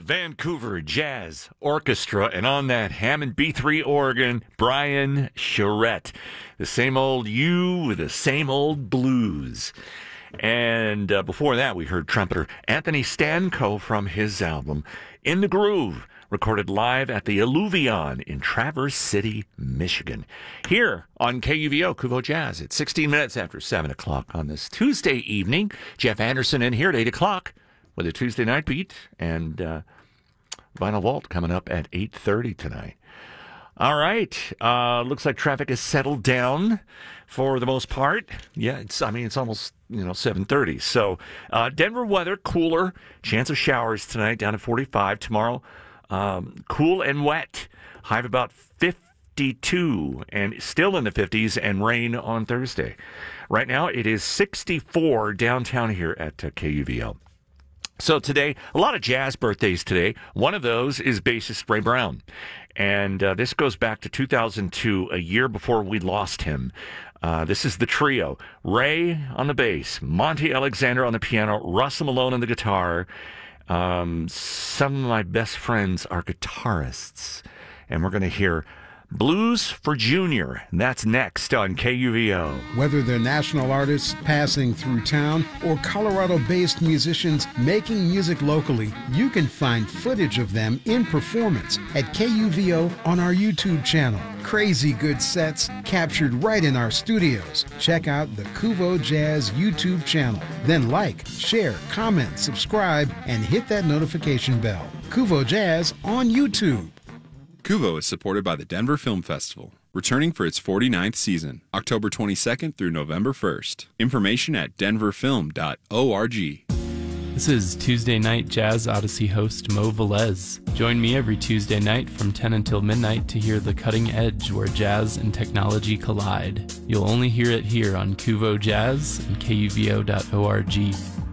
Vancouver Jazz Orchestra, and on that Hammond B3 organ, Brian Charette. The same old you with the same old blues. And before that, we heard trumpeter Anthony Stanko from his album In the Groove, recorded live at the Alluvion in Traverse City, Michigan. Here on KUVO, Kuvo Jazz, at 16 minutes after 7 o'clock on this Tuesday evening. Jeff Anderson in here at 8 o'clock with a Tuesday night beat, and Vinyl Vault coming up at 8:30 tonight. All right. Looks like traffic has settled down for the most part. Yeah, it's almost, 7:30. So, Denver weather, cooler. Chance of showers tonight, down to 45. Tomorrow, cool and wet. High of about 52, and still in the 50s, and rain on Thursday. Right now, it is 64 downtown here at KUVO. So today, a lot of jazz birthdays today. One of those is bassist Ray Brown. And this goes back to 2002, a year before we lost him. This is the trio. Ray on the bass, Monty Alexander on the piano, Russell Malone on the guitar. Some of my best friends are guitarists. And we're going to hear Blues for Junior. That's next on KUVO. Whether they're national artists passing through town or Colorado-based musicians making music locally, you can find footage of them in performance at KUVO on our YouTube channel. Crazy good sets captured right in our studios. Check out the Kuvo Jazz YouTube channel. Then like, share, comment, subscribe, and hit that notification bell. Kuvo Jazz on YouTube. Kuvo is supported by the Denver Film Festival, returning for its 49th season, October 22nd through November 1st. Information at denverfilm.org. This is Tuesday Night Jazz Odyssey host Mo Velez. Join me every Tuesday night from 10 until midnight to hear the cutting edge where jazz and technology collide. You'll only hear it here on Kuvo Jazz and KUVO.org.